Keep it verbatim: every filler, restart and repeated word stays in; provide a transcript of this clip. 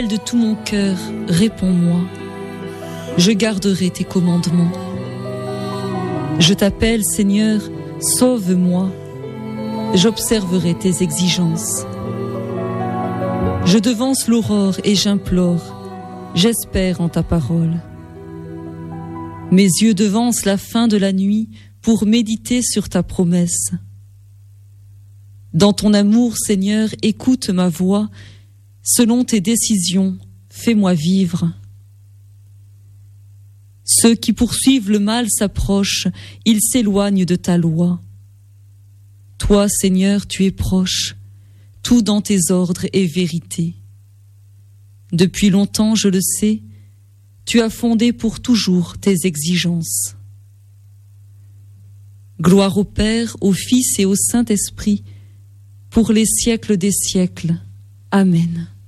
De tout mon cœur, réponds-moi. Je garderai tes commandements. Je t'appelle, Seigneur, sauve-moi. J'observerai tes exigences. Je devance l'aurore et j'implore. J'espère en ta parole. Mes yeux devancent la fin de la nuit pour méditer sur ta promesse. Dans ton amour, Seigneur, écoute ma voix. Selon tes décisions, fais-moi vivre. Ceux qui poursuivent le mal s'approchent, ils s'éloignent de ta loi. Toi, Seigneur, tu es proche, tout dans tes ordres est vérité. Depuis longtemps, je le sais, tu as fondé pour toujours tes exigences. Gloire au Père, au Fils et au Saint-Esprit, pour les siècles des siècles. Amen.